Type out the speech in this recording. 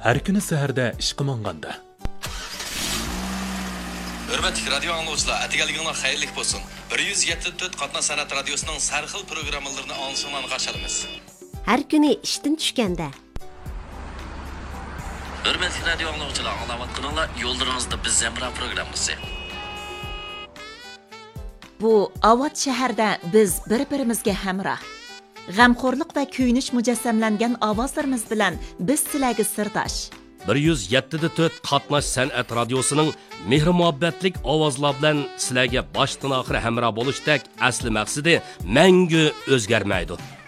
Har kuni saharda ishqa monganda. Hürmetli radyo anlayıcılar, atigaliginglar xayrli bo'lsin. 174 Qatna san'at radiosuning sarxil programmalarini anglashinglarni qarshi olamiz. Har kuni ishdan tushganda. Hürmetli radyo anlayıcılar, anglayotganinglar yo'llaringizda biz Zemra programmasi. Bu Avot shaharda biz bir-birimizga hamroh. G'amxo'rlik va kuyinish mujassamlangan ovozlarimiz bilan biz sizlarga sirdosh. 107.4 Qatnash san'at radiosuning mehr muhabbatlik ovozlar bilan sizlarga boshdan oxir hamroh bo'lishdek asli maqsadi mangu o'zgarmaydi.